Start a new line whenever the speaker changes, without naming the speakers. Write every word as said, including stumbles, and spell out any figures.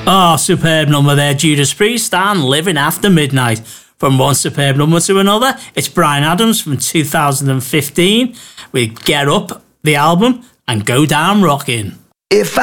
Oh, superb number there, Judas Priest and Living After Midnight. From one superb number to another, it's Bryan Adams from two thousand fifteen with Get Up, the album, and Go Down Rockin'.
If